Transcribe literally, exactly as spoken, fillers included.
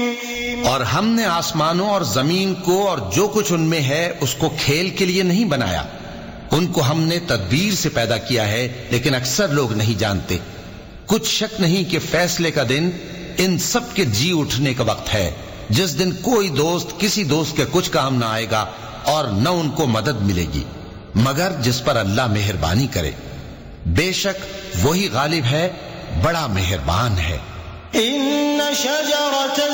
और हमने आसमानों और जमीन को और जो कुछ उनमें है उसको खेल के लिए नहीं बनाया। उनको हमने तदबीर से पैदा किया है, लेकिन अक्सर लोग नहीं जानते। कुछ शक नहीं कि फैसले का दिन इन सब के जी उठने का वक्त है, जिस दिन कोई दोस्त किसी दोस्त के कुछ काम ना आएगा और न उनको मदद मिलेगी मगर जिस पर अल्लाह मेहरबानी करे। बेशक वही गालिब है, बड़ा मेहरबान है।